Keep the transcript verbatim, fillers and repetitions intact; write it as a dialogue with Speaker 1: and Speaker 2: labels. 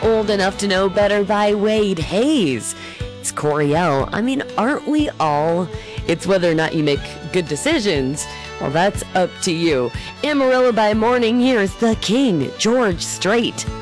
Speaker 1: Old Enough to Know Better by Wade Hayes. It's Coriel. I mean, aren't we all? It's whether or not you make good decisions. Well, that's up to you. Amarillo by Morning. Here's the King, George Strait.